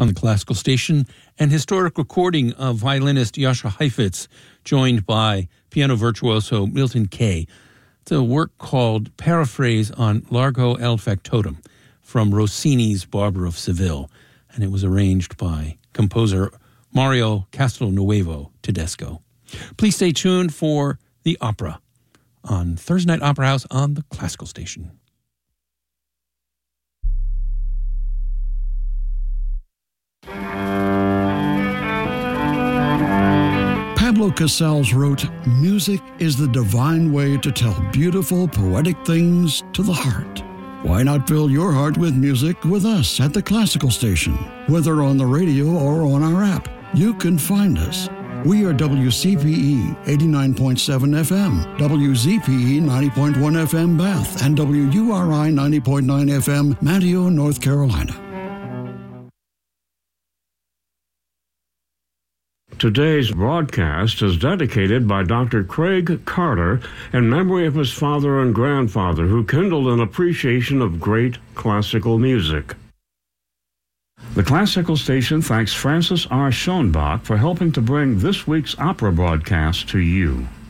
on the Classical Station, an historic recording of violinist Jascha Heifetz, joined by piano virtuoso Milton Kay. It's a work called Paraphrase on Largo el Factotum from Rossini's Barber of Seville, and it was arranged by composer Mario Castelnuovo Tedesco. Please stay tuned for the opera on Thursday Night Opera House on the Classical Station. Pablo Casals wrote, "Music is the divine way to tell beautiful, poetic things to the heart." Why not fill your heart with music with us at the Classical Station? Whether on the radio or on our app, you can find us. We are WCPE 89.7 FM, WZPE 90.1 FM Bath, and WURI 90.9 FM Manteo, North Carolina. Today's broadcast is dedicated by Dr. Craig Carter in memory of his father and grandfather, who kindled an appreciation of great classical music. The Classical Station thanks Francis R. Schoenbach for helping to bring this week's opera broadcast to you.